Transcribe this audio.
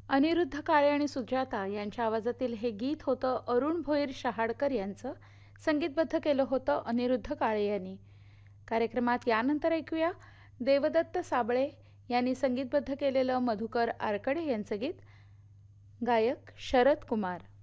अनिरुद्ध काळे आणि सुजाता यांच्या आवाजातील हे गीत होतं अरुण भोईर शहाडकर यांचं. संगीतबद्ध केलं होतं अनिरुद्ध काळे यांनी. कार्यक्रमात यानंतर ऐकूया देवदत्त साबळे यांनी संगीतबद्ध केलेलं मधुकर आरकडे यांचं गीत. गायक शरद कुमार.